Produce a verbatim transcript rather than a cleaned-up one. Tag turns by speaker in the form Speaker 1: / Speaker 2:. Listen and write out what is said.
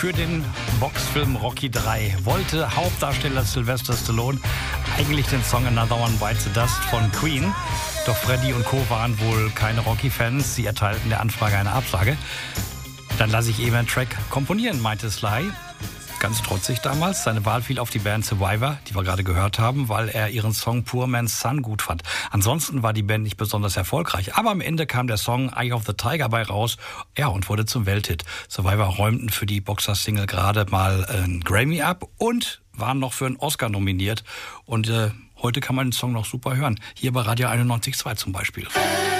Speaker 1: für den Boxfilm Rocky drei wollte Hauptdarsteller Sylvester Stallone eigentlich den Song Another One Bites the Dust von Queen. Doch Freddy und Co. waren wohl keine Rocky-Fans. Sie erteilten der Anfrage eine Absage. Dann lasse ich eben einen Track komponieren, meinte Sly. Ganz trotzig damals. Seine Wahl fiel auf die Band Survivor, die wir gerade gehört haben, weil er ihren Song Poor Man's Son gut fand. Ansonsten war die Band nicht besonders erfolgreich. Aber am Ende kam der Song Eye of the Tiger bei raus, ja, und wurde zum Welthit. Survivor räumten für die Boxer-Single gerade mal einen Grammy ab und waren noch für einen Oscar nominiert. Und äh, heute kann man den Song noch super hören. Hier bei Radio einundneunzig Komma zwei zum Beispiel.